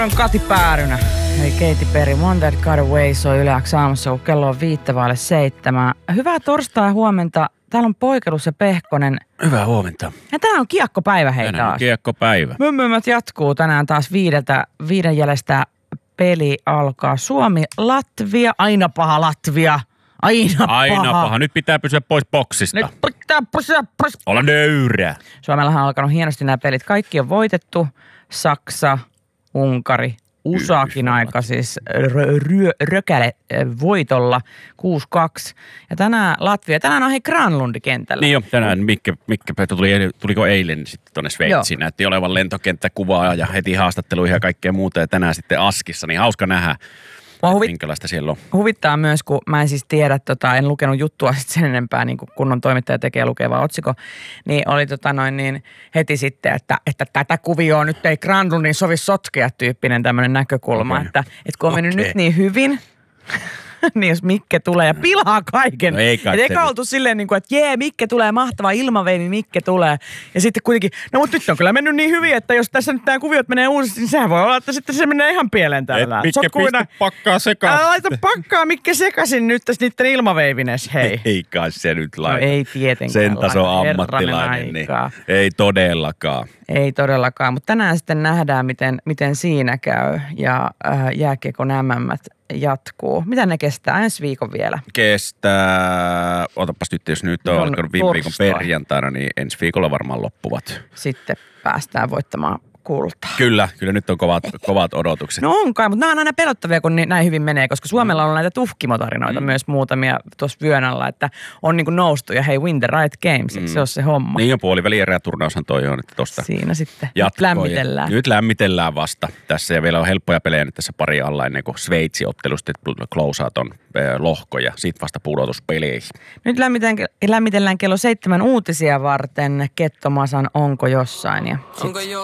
On Kati Päärynä, eli Katy Perry, One That Got Away soi Yle X aamussa, kun kello on 6:05. Hyvää torstai huomenta. Täällä on Poikelus ja Pehkonen. Hyvää huomenta. Ja tänään on kiekkopäivä hei Tänään on taas. kiekkopäivä. Mymmymät jatkuu tänään taas viiden jäljestä peli alkaa. Suomi, Latvia, aina paha Latvia. Aina paha. Nyt pitää pysyä pois boksista. Nyt pitää pysyä pois. Olla nöyrä. Suomellahan on alkanut hienosti nämä pelit. Kaikki on voitettu. Saksa, Unkari, USAkin aika siis rökäle voitolla 6-2. Ja tänään Latvia. Tänään on hei Granlundi kentällä. Niin jo, tänään Mikke tuliko eilen sitten tuonne Sveitsiin. Näytti olevan lentokenttäkuvaa ja heti haastatteluihin ja kaikkea muuta. Ja tänään sitten Askissa, niin hauska nähdä. Minkälaista siellä on? Huvittaa myös, kun mä en siis tiedä, en lukenut juttua sitten sen enempää, niin kun on toimittaja tekee lukeva otsikko, niin oli heti sitten, että tätä kuvioa nyt ei Granlundin sovi sotkea tyyppinen tämmöinen näkökulma, että kun on mennyt nyt niin hyvin, niin jos Mikke tulee ja pilaa kaiken. No ei kai se eka oltu silleen, että jee, Mikke tulee, mahtava ilmaveivi, Mikke tulee. Ja sitten kuitenkin, no mutta nyt on kyllä mennyt niin hyvin, että jos tässä nyt nämä kuviot menee uusiksi, niin sehän voi olla, että sitten se menee ihan pieleen täällä. Mikke pistä pakkaa sekaisin. Laita pakkaa Mikke sekaisin nyt tässä niiden ilmaveivines, hei. Ei kai se nyt laita. No ei tietenkään. Sen tason ammattilainen, niin ei todellakaan. Ei todellakaan, mutta tänään sitten nähdään, miten siinä käy ja jääkiekon MM:t jatkuu. Mitä ne kestää ensi viikon vielä? Kestää, otapas nyt, jos nyt on alkanut viime viikon perjantaina, niin ensi viikolla varmaan loppuvat. Sitten päästään voittamaan kultaa. Kyllä nyt on kovat odotukset. No on kai, mutta nämä on aina pelottavia, kun näin hyvin menee, koska Suomella on näitä tuhkimotarinoita myös muutamia tuossa vyön alla, että on niin kuin noustu ja hei, win the right games, se on se homma. Niin on puolivälierä-turnaushan toi on, että tosta siinä sitten lämmitellään. Nyt lämmitellään vasta tässä ja vielä on helppoja pelejä nyt tässä pari alla ennen kuin Sveitsi-ottelusta closeaa ton lohko ja sit vasta pudotuspeleihin. Nyt lämmitellään kello 7 uutisia varten Kettomasan Onko jossain ja